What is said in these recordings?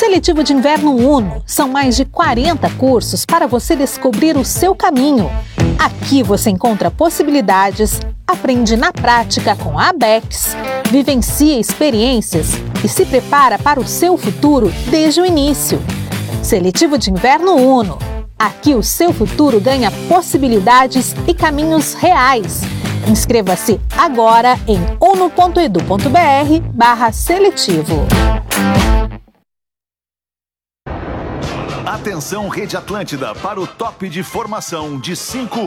Seletivo de Inverno Uno. São mais de 40 cursos para você descobrir o seu caminho. Aqui você encontra possibilidades, aprende na prática com a ABEX, vivencia experiências e se prepara para o seu futuro desde o início. Seletivo de Inverno Uno. Aqui o seu futuro ganha possibilidades e caminhos reais. Inscreva-se agora em uno.edu.br/seletivo. Atenção, Rede Atlântida, para o top de formação de 5.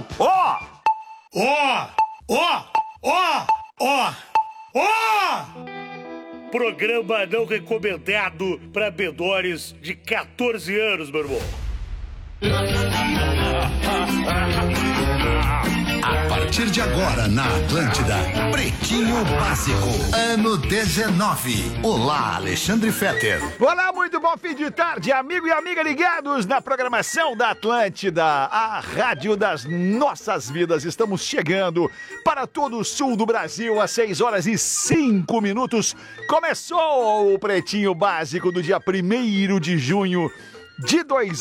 Programa não recomendado para menores de 14 anos, meu irmão. A partir de agora, na Atlântida, Pretinho Básico, ano 19. Olá, Alexandre Fetter. Olá, muito bom fim de tarde, amigo e amiga ligados na programação da Atlântida, a rádio das nossas vidas. Estamos chegando para todo o sul do Brasil às 6h05. Começou o Pretinho Básico do dia 1º de junho de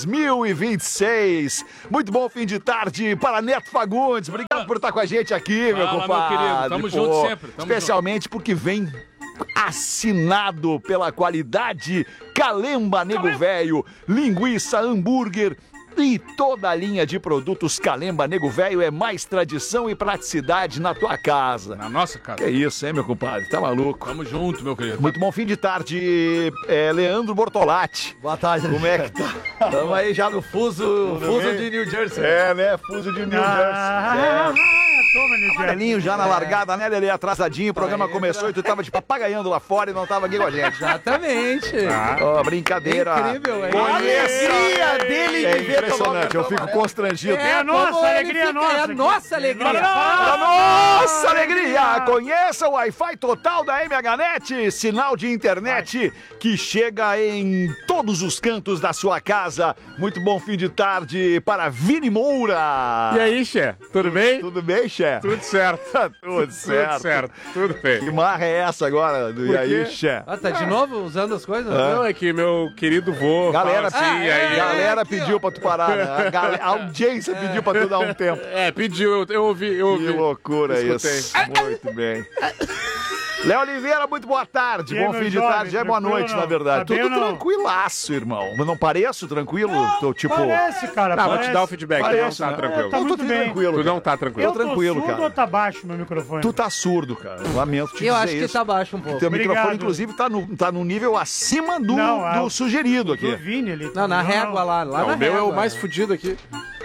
2026. Muito bom fim de tarde para Neto Fagundes. Obrigado por estar com a gente aqui, meu compadre. Meu querido. Tamo junto sempre. Especialmente porque vem assinado pela qualidade Calemba Nego Velho, linguiça, hambúrguer e toda a linha de produtos Calemba Nego Velho. É mais tradição e praticidade na tua casa. Na nossa casa. É isso, hein, meu compadre? Tá maluco? Tamo junto, meu querido. Muito bom fim de tarde, Leandro Bortolatti. Boa tarde. Como é que tá? Estamos aí já no fuso de New Jersey. É, né? Fuso de New Jersey. Amarelinho já na largada, né, Lelê? Atrasadinho, o programa começou e tu tava de papagaiando lá fora e não tava aqui com a gente. Exatamente. Brincadeira. Incrível, hein? Conheça. A alegria dele de ver impressionante, eu fico constrangido. É a nossa alegria, É a nossa alegria. A nossa alegria! Conheça o Wi-Fi total da MHNet, sinal de internet que chega em todos os cantos da sua casa. Muito bom fim de tarde para Vini Moura. E aí, Xé? Tudo bem? Tudo bem, Xé? Tudo certo. Tudo certo. Tudo certo. Tudo bem. Que marra é essa agora? Do E aí, Xé? Ah, tá de novo usando as coisas? Não, é que meu querido vô Galera, fala assim, aí... galera pediu pra tu parar, né? A audiência pediu pra tu dar um tempo. Pediu, eu ouvi. Que loucura Escutei. isso. Muito bem. Léo Oliveira, muito boa tarde. E aí, Bom fim de jovem, tarde. Já é boa noite, tranquilo, na verdade. tá bem Tudo ou não? tranquilaço, irmão. Mas não pareço tranquilo? Tô tipo... Parece, cara. Não, vou parece. te dar o feedback. Parece, Tu não né? tá tranquilo. Tá muito bem. tranquilo. Tu não tá tranquilo. Eu tô tranquilo, surdo cara. ou tá baixo meu microfone? Tu tá surdo, cara. Lamento te dizer Eu acho que isso. tá baixo um pouco. Teu Obrigado. microfone, inclusive, tá no nível acima do suggerido Do aqui. Vini ali. Não, na régua lá Não, na o meu é régua. o mais fudido aqui.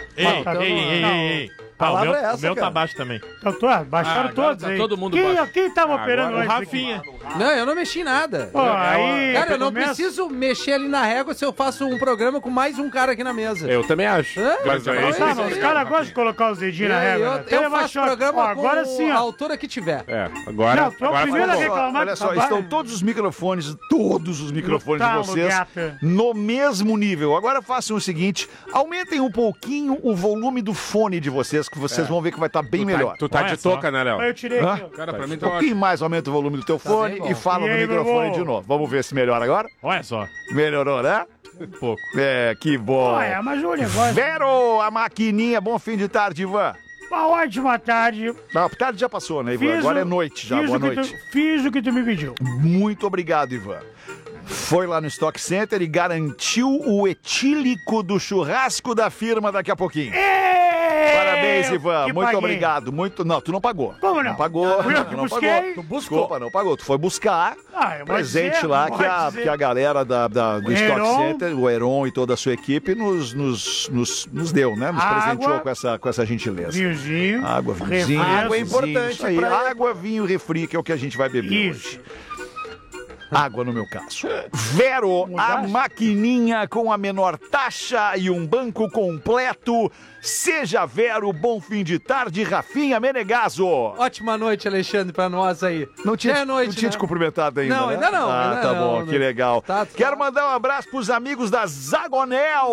Ei. Palavra é essa, o meu cara. tá baixo também. Então, baixaram agora todos tá aí. todo mundo quem, baixo. quem tava operando Agora antes O aqui? Rafinha. Não, eu não mexi em nada. Pô, aí... Cara, eu não começa- preciso mexer ali na régua se eu faço um programa com mais um cara aqui na mesa. Eu também acho. Hã? Mas aí... Não, Tá, mas os caras gostam de colocar os dedinhos na régua. né? Eu Levar faço choque. programa Ó, agora com sim, a ó. altura que tiver. Agora... Não, tu é o agora primeiro a falou. reclamar. Olha que só, trabalha. estão todos os microfones de Lutalo, vocês gata. no mesmo nível. Agora façam o seguinte, aumentem um pouquinho o volume do fone de vocês, que vocês vão ver que vai estar bem melhor. Tu tá Olha de só. touca, né, Léo? Mas eu tirei Hã? aqui, ó. Cara, pra mim Um tá ótimo. pouquinho mais aumenta o volume do teu fone bem bom. e fala E no aí, meu microfone irmão? de novo. Vamos ver se melhora agora? Olha só. Melhorou, né? Um pouco. É, que bom. Olha, mas o negócio... Vero, a maquininha. Bom fim de tarde, Ivan. Uma ótima tarde. Não, a tarde já passou, né, Ivan? Fiz Agora o- é noite já. fiz Boa o que noite. Fiz o que tu me pediu. Muito obrigado, Ivan. Foi lá no Stock Center e garantiu o etílico do churrasco da firma daqui a pouquinho. Parabéns, Ivan. que Muito paguei. obrigado. Não, tu não pagou. Como não? Não pagou. Fui eu Tu que não busquei. pagou. Tu buscou. Desculpa, não pagou. Tu foi buscar Ah, eu vou presente dizer, lá pode que dizer. a galera do Stock Heron. Center, o Heron e toda a sua equipe nos deu, né? Nos Água. presenteou com essa gentileza. Vinhozinho. Água, vinhozinho. refri. Água é importante Isso aí. pra- Água, vinho, refri, que é o que a gente vai beber Isso. hoje. Água no meu caso. Vero, a Mudaste? maquininha com a menor taxa e um banco completo. Seja Vero, bom fim de tarde, Rafinha Menegaso. Ótima noite, Alexandre, pra nós aí. Não tinha, Já é noite, não tinha né? te cumprimentado ainda, Não, né? ainda não, Ah, ainda tá não, bom, né? que legal. Tá. Quero mandar um abraço pros amigos da Zagonel.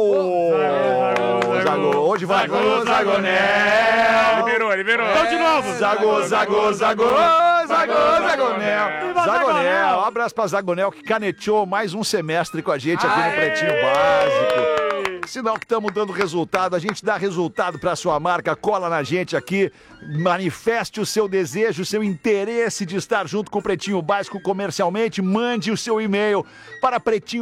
Hoje vai Zagonel. Liberou. Então de novo. Zago. Zagonel. Zagonel. Um abraço pra Zagonel, que caneteou mais um semestre com a gente aqui no Pretinho Básico. Sinal que estamos dando resultado, a gente dá resultado para sua marca, cola na gente aqui, manifeste o seu desejo, o seu interesse de estar junto com o Pretinho Básico comercialmente, mande o seu e-mail para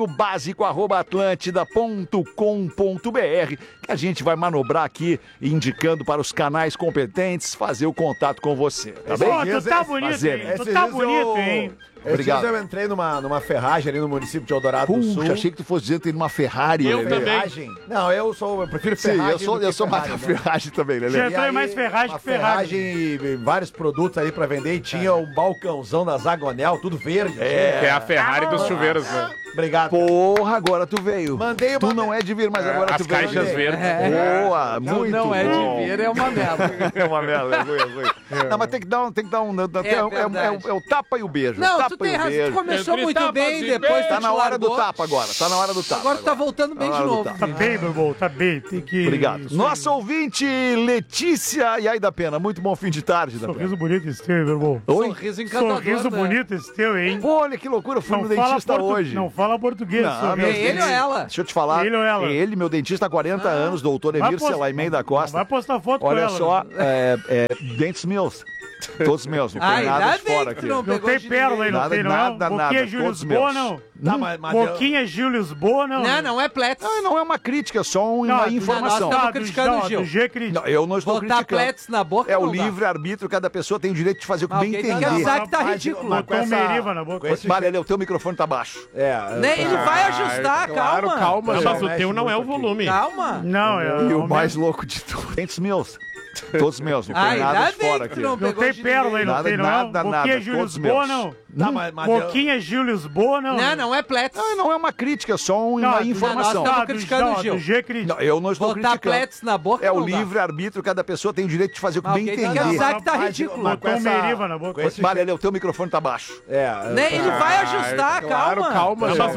pretinhobásico@atlantida.com.br, que a gente vai manobrar aqui, indicando para os canais competentes fazer o contato com você, tá bem? Pô, tu tá bonito, hein? Tu tá bonito, hein? Obrigado. Eu entrei numa ferragem ali no município de Eldorado do Sul. Puxa, achei que tu fosse dizer que tem numa Ferrari. Eu Lelê. também. Ferragem? Não, eu prefiro Sim, ferragem. eu sou mais da Ferrari também, Lelê. Já entrou em mais ferragem uma que ferragem. ferragem e vários produtos ali pra vender e tinha um balcãozão da Zagonel, tudo verde. Que é a Ferrari dos chuveiros, né? Obrigado. Porra, agora tu veio. Mandei Tu uma- não é de vir, mas agora As tu veio. caixas verdes. Boa, muito Não é bom. de ver, é uma merda. É uma merda, é ruim. Não, mas tem que dar um... verdade. É o tapa e o beijo. Não, tapa tu tem e o razão, beijo. tu começou Entre muito tapas bem, e depois beijos. tu Tá na hora do largou. tapa agora, tá na hora do tapa. Agora tu tá voltando bem Tá de na hora do novo. tapa. Tá bem, meu irmão, tá bem. Tem que... Obrigado. Isso Nossa aí. ouvinte, Letícia e aí da Pena. Muito bom fim de tarde, da Pena. Sorriso bonito esse teu, meu irmão. Oi? Sorriso encantador. Sorriso né? bonito esse teu, hein? Pô, olha que loucura, eu fui no dentista hoje. Não fala português, Não, sorriso. meu É ele ou ela? Deixa eu te falar. Ele ou ela? Ele, meu dentista há 40 anos, doutor Vai Emir Selaimém da Costa. Vai postar foto com Olha ela. só, dentes meus. Todos meus, não tem Ai, nada ainda de bem fora que aqui. não Não pegou tem de pérola aí, ninguém. não tem, não é? nada, Boquinha Júlio todos Lisboa, meus. não. Tá, mas Boquinha Júlio Lisboa, não. Não é Plets. Não é uma crítica, é só uma informação. nós estamos criticando o Gil. Do G crítico. Não, eu não estou Botar criticando. Plets na boca É o não dá. livre-arbítrio, cada pessoa tem o direito de fazer o que bem Alguém tem que entender. avisar que tá Mas- ridículo. mas- Botou um meriva na boca. com esse- Vale, o teu microfone tá baixo. Nem ele vai ajustar, Claro, calma. calma. Não, Mas mas o teu não é o volume. Calma. Não, é... E o aumenta. mais louco de tudo. Dentes meus. Todos meus, não tem Ai, nada ainda de bem fora que aqui. tu não Não pegou tem de pérola aí, ninguém. não tem, não é? Nada, Boquinha Júlio todos Lisboa, meus. não. Tá, mas Boquinha Júlio Lisboa, não. Não é Plets. Não é uma crítica, é só uma informação. nós estamos criticando o Gil. Do G crítico. Não, eu não estou Botar criticando. Plets na boca É o não dá. livre-arbítrio, cada pessoa tem o direito de fazer o que bem Alguém tem que entender. avisar que tá Mas- ridículo. mas com Botou um essa- meriva na boca. com esse- Vale, o teu microfone tá baixo. Nem ele vai ajustar, Claro, calma. calma. Mas gente.